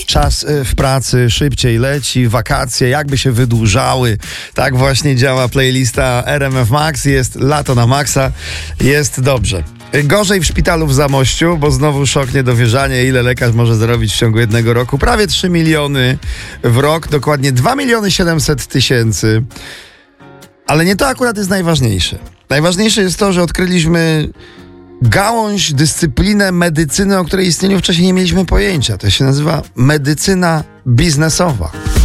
czas w pracy szybciej leci, wakacje jakby się wydłużały. Tak właśnie działa playlista RMF Max. Jest lato na maksa, jest dobrze. Gorzej w szpitalu w Zamościu, bo znowu szok, niedowierzanie, ile lekarz może zarobić w ciągu jednego roku. Prawie 3 miliony w rok, dokładnie 2 700 000. Ale nie to akurat jest najważniejsze. Najważniejsze jest to, że odkryliśmy gałąź, dyscyplinę medycyny, o której istnieniu wcześniej nie mieliśmy pojęcia. To się nazywa medycyna biznesowa.